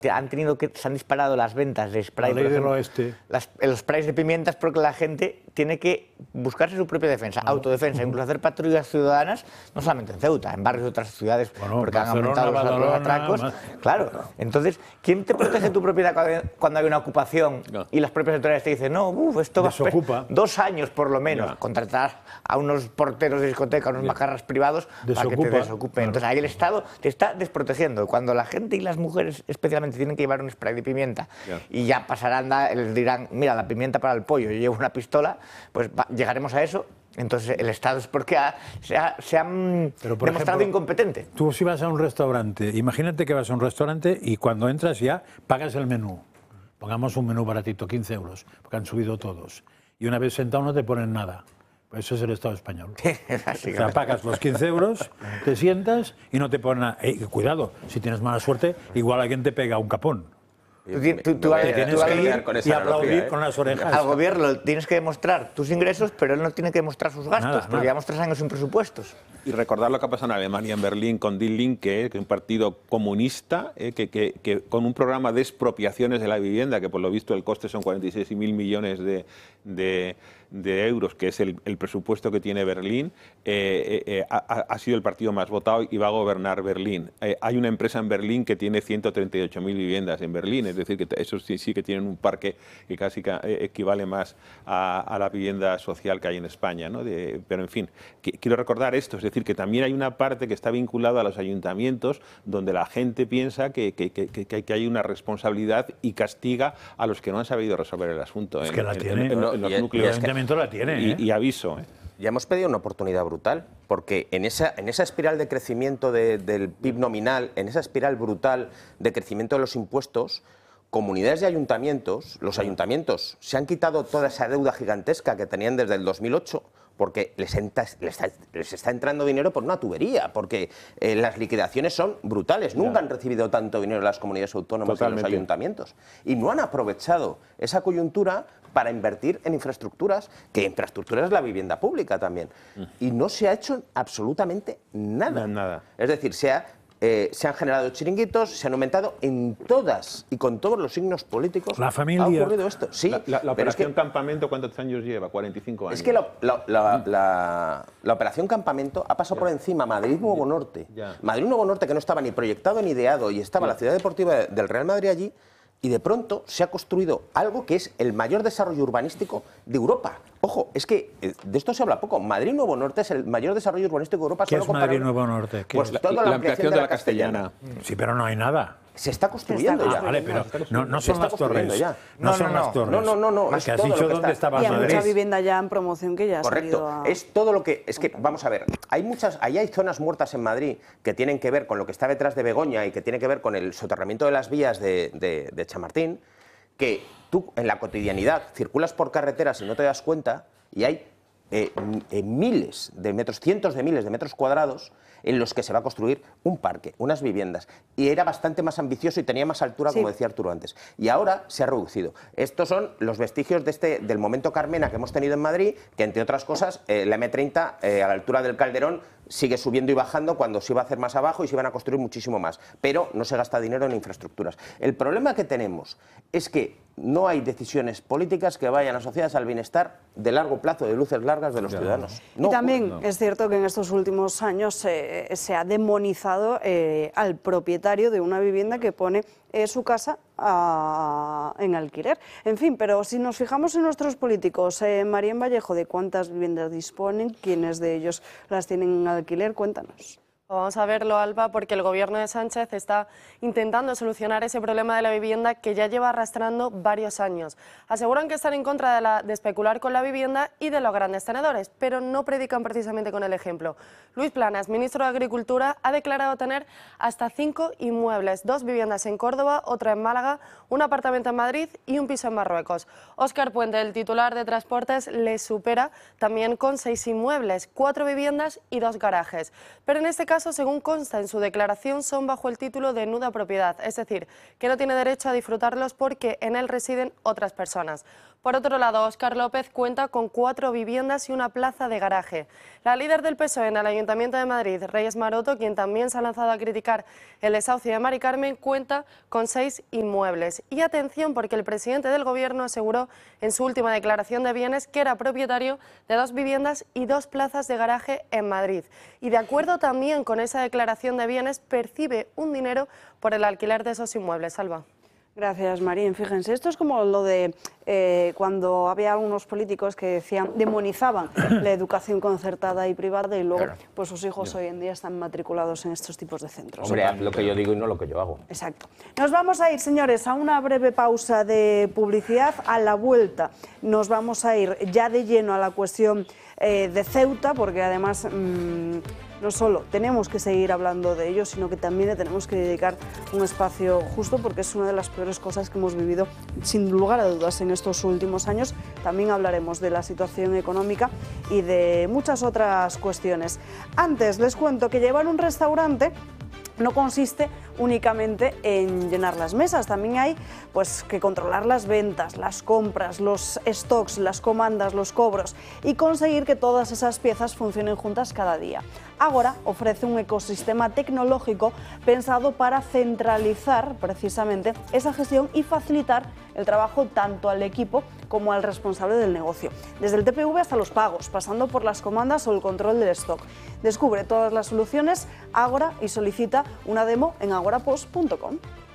se han disparado las ventas de spray, por ejemplo, los sprays de pimientas, porque la gente tiene que buscarse su propia defensa, autodefensa, incluso hacer patrullas ciudadanas, no solamente en Ceuta, en barrios de otras ciudades, porque han aumentado los atracos. Claro, entonces, ¿quién te protege tu propiedad cuando hay una ocupación y las propias autoridades te dicen, no, esto va a 2 años por lo menos, contratar a unos porteros de discoteca, a unos macarras privados para que te desocupen? Entonces ahí el Estado te está desprotegiendo. Cuando la gente y las mujeres especialmente tienen que llevar un spray de pimienta y ya pasarán, les dirán, mira, la pimienta para el pollo, yo llevo una pistola, pues llegaremos a eso. Entonces el Estado es porque se ha demostrado incompetente. Tú si vas a un restaurante, imagínate que vas a un restaurante y cuando entras ya pagas el menú. Pongamos un menú baratito, 15 euros, porque han subido todos. Y una vez sentado no te ponen nada. Pues eso es el Estado español. O sea, pagas los 15 euros, te sientas y no te ponen nada. Cuidado, si tienes mala suerte, igual alguien te pega un capón. Tú tienes que ir y aplaudir con las orejas. Al gobierno tienes que demostrar tus ingresos, pero él no tiene que demostrar sus gastos, porque llevamos 3 años sin presupuestos. Y recordar lo que ha pasado en Alemania, en Berlín, con Die Linke, que es un partido comunista, que con un programa de expropiaciones de la vivienda, que por lo visto el coste son 46.000 millones de euros, que es el presupuesto que tiene Berlín, ha sido el partido más votado y va a gobernar Berlín. Hay una empresa en Berlín que tiene 138.000 viviendas en Berlín, es decir, que eso sí que tienen un parque que casi equivale más a la vivienda social que hay en España, ¿no? Pero en fin, quiero recordar esto, es decir, que también hay una parte que está vinculada a los ayuntamientos donde la gente piensa que hay una responsabilidad y castiga a los que no han sabido resolver el asunto. Es que la tiene. Los núcleos. La tiene, y aviso. Ya hemos pedido una oportunidad brutal, porque en esa espiral de crecimiento del PIB nominal, en esa espiral brutal de crecimiento de los impuestos, comunidades y ayuntamientos, los ayuntamientos se han quitado toda esa deuda gigantesca que tenían desde el 2008, porque les está entrando dinero por una tubería, porque las liquidaciones son brutales. Nunca han recibido tanto dinero las comunidades autónomas y los ayuntamientos. Y no han aprovechado esa coyuntura para invertir en infraestructuras, que infraestructura es la vivienda pública también. Y no se ha hecho absolutamente nada. Es decir, se han generado chiringuitos, se han aumentado en todas y con todos los signos políticos. La familia. Ha ocurrido esto. Sí, la operación Campamento, ¿cuántos años lleva? 45 años. Es que la operación Campamento ha pasado por encima Madrid Nuevo Norte. Madrid Nuevo Norte, que no estaba ni proyectado ni ideado, y estaba la ciudad deportiva del Real Madrid allí, y de pronto se ha construido algo que es el mayor desarrollo urbanístico de Europa. Ojo, es que de esto se habla poco. Madrid Nuevo Norte es el mayor desarrollo urbanístico de Europa. ¿Qué es Madrid Nuevo Norte? Pues toda la ampliación de la Castellana. Sí, pero no hay nada. Se está construyendo ya. Vale, pero no son las torres. No son las torres. No. Que has dicho dónde estaba y hay Madrid. mucha vivienda ya en promoción que ya ha salido a... Es todo lo que... Es que, vamos a ver, ahí hay zonas muertas en Madrid que tienen que ver con lo que está detrás de Begoña y que tiene que ver con el soterramiento de las vías de Chamartín, que tú en la cotidianidad circulas por carreteras y no te das cuenta, y hay miles de metros, cientos de miles de metros cuadrados en los que se va a construir un parque, unas viviendas. Y era bastante más ambicioso y tenía más altura, como decía Arturo antes. Y ahora se ha reducido. Estos son los vestigios del momento Carmena que hemos tenido en Madrid, que entre otras cosas, la M30 a la altura del Calderón sigue subiendo y bajando cuando se iba a hacer más abajo y se iban a construir muchísimo más. Pero no se gasta dinero en infraestructuras. El problema que tenemos es que no hay decisiones políticas que vayan asociadas al bienestar de largo plazo, de luces largas de los ciudadanos. Y también es cierto que en estos últimos años se ha demonizado al propietario de una vivienda que pone su casa en alquiler. En fin, pero si nos fijamos en nuestros políticos, Marién Vallejo, ¿de cuántas viviendas disponen? ¿Quiénes de ellos las tienen en alquiler? Cuéntanos. Vamos a verlo, Alba, porque el gobierno de Sánchez está intentando solucionar ese problema de la vivienda que ya lleva arrastrando varios años. Aseguran que están en contra de especular con la vivienda y de los grandes tenedores, pero no predican precisamente con el ejemplo. Luis Planas, ministro de Agricultura, ha declarado tener hasta 5 inmuebles, 2 viviendas en Córdoba, otra en Málaga, un apartamento en Madrid y un piso en Marruecos. Óscar Puente, el titular de Transportes, le supera también con 6 inmuebles, 4 viviendas y 2 garajes. Pero en este caso casos, según consta en su declaración, son bajo el título de nuda propiedad, es decir, que no tiene derecho a disfrutarlos porque en él residen otras personas. Por otro lado, Óscar López cuenta con 4 viviendas y una plaza de garaje. La líder del PSOE en el Ayuntamiento de Madrid, Reyes Maroto, quien también se ha lanzado a criticar el desahucio de Mari Carmen, cuenta con 6 inmuebles. Y atención, porque el presidente del Gobierno aseguró en su última declaración de bienes que era propietario de 2 viviendas y 2 plazas de garaje en Madrid. Y de acuerdo también con esa declaración de bienes, percibe un dinero por el alquiler de esos inmuebles. Salva. Gracias, Marín. Fíjense, esto es como lo de cuando había algunos políticos que decían, demonizaban la educación concertada y privada y luego pues sus hijos hoy en día están matriculados en estos tipos de centros. Hombre, haz lo que yo digo y no lo que yo hago. Exacto. Nos vamos a ir, señores, a una breve pausa de publicidad. A la vuelta nos vamos a ir ya de lleno a la cuestión de Ceuta, porque además no solo tenemos que seguir hablando de ello, sino que también le tenemos que dedicar un espacio justo, porque es una de las peores cosas que hemos vivido, sin lugar a dudas, en estos últimos años. También hablaremos de la situación económica y de muchas otras cuestiones. Antes les cuento que llevar un restaurante no consiste únicamente en llenar las mesas, también hay pues que controlar las ventas, las compras, los stocks, las comandas, los cobros y conseguir que todas esas piezas funcionen juntas cada día. Ágora ofrece un ecosistema tecnológico pensado para centralizar precisamente esa gestión y facilitar el trabajo tanto al equipo como al responsable del negocio, desde el TPV hasta los pagos, pasando por las comandas o el control del stock. Descubre todas las soluciones Ágora y solicita una demo en agorapost.com.